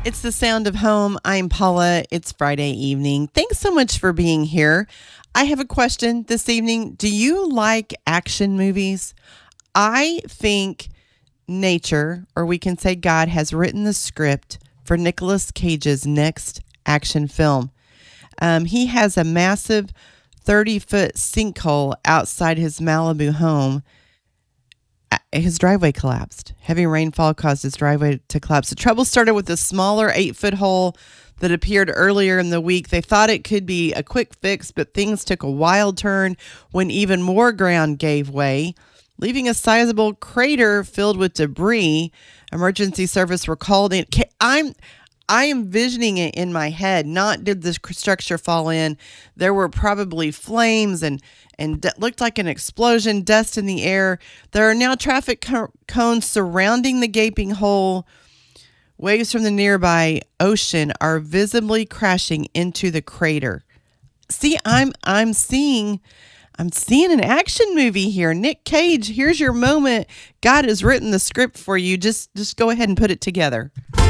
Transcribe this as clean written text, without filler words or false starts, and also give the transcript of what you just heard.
It's the sound of home. I'm Paula. It's Friday evening. Thanks so much for being here. I have a question this evening. Do you like action movies? I think nature, or we can say God, has written the script for Nicolas Cage's next action film. He has a massive 30-foot sinkhole outside his Malibu home. His driveway collapsed. Heavy rainfall caused his driveway to collapse. The trouble started with a smaller 8-foot hole that appeared earlier in the week. They thought it could be a quick fix, but things took a wild turn when even more ground gave way, leaving a sizable crater filled with debris. Emergency service were called in. I am visioning it in my head. Not did the structure fall in. There were probably flames and looked like an explosion, dust in the air. There are now traffic cones surrounding the gaping hole. Waves from the nearby ocean are visibly crashing into the crater. See, I'm seeing an action movie here. Nick Cage, here's your moment. God has written the script for you. Just go ahead and put it together.